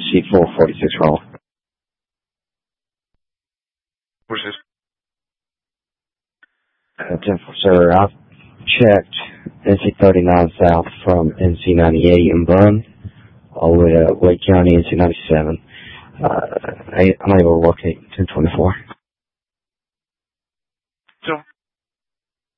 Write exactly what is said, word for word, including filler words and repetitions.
C four forty-six roll. What's this? Uh, ten four, sir, I've checked N C thirty-nine south from N C ninety-eight in Bun all the way to Wake County, N C ninety-seven. Uh, I, I'm able to locate ten twenty-four.